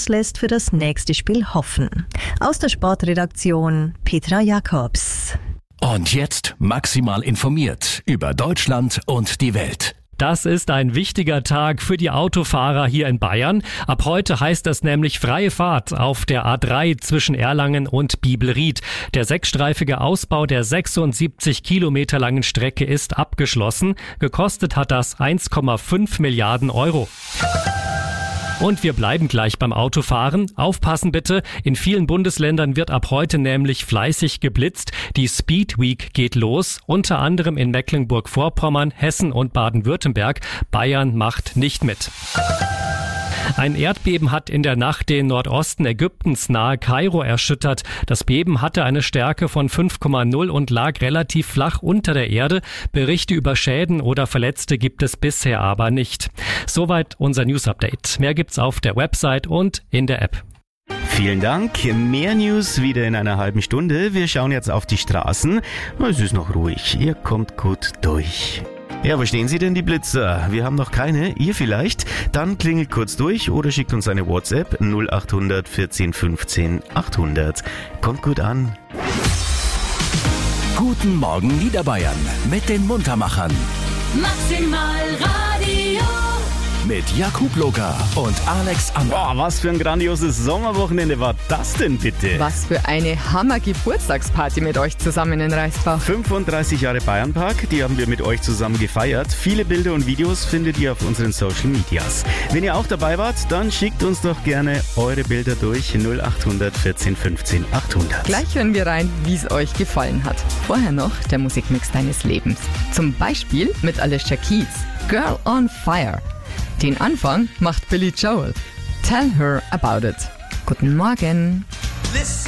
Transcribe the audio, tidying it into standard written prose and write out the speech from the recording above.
lässt für das nächste Spiel hoffen. Aus der Sportredaktion Petra Jakobs. Und jetzt maximal informiert über Deutschland und die Welt. Das ist ein wichtiger Tag für die Autofahrer hier in Bayern. Ab heute heißt das nämlich freie Fahrt auf der A3 zwischen Erlangen und Biebelried. Der sechsstreifige Ausbau der 76 Kilometer langen Strecke ist abgeschlossen. Gekostet hat das 1,5 Milliarden Euro. Und wir bleiben gleich beim Autofahren. Aufpassen bitte, in vielen Bundesländern wird ab heute nämlich fleißig geblitzt. Die Speed Week geht los, unter anderem in Mecklenburg-Vorpommern, Hessen und Baden-Württemberg. Bayern macht nicht mit. Ein Erdbeben hat in der Nacht den Nordosten Ägyptens nahe Kairo erschüttert. Das Beben hatte eine Stärke von 5,0 und lag relativ flach unter der Erde. Berichte über Schäden oder Verletzte gibt es bisher aber nicht. Soweit unser News-Update. Mehr gibt's auf der Website und in der App. Vielen Dank. Mehr News wieder in einer halben Stunde. Wir schauen jetzt auf die Straßen. Es ist noch ruhig. Ihr kommt gut durch. Ja, wo stehen Sie denn, die Blitzer? Wir haben noch keine, ihr vielleicht? Dann klingelt kurz durch oder schickt uns eine WhatsApp 0800 14 15 800. Kommt gut an. Guten Morgen Niederbayern mit den Muntermachern. Maximal Radio. Mit Jakub Loka und Alex Amber. Boah, was für ein grandioses Sommerwochenende war das denn bitte? Was für eine Hammer-Geburtstagsparty mit euch zusammen in Reisbach. 35 Jahre Bayernpark, die haben wir mit euch zusammen gefeiert. Viele Bilder und Videos findet ihr auf unseren Social Medias. Wenn ihr auch dabei wart, dann schickt uns doch gerne eure Bilder durch 0800 14 15 800. Gleich hören wir rein, wie es euch gefallen hat. Vorher noch der Musikmix deines Lebens. Zum Beispiel mit Alicia Keys, Girl on Fire. Den Anfang macht Billy Joel. Tell her about it. Guten Morgen. Listen.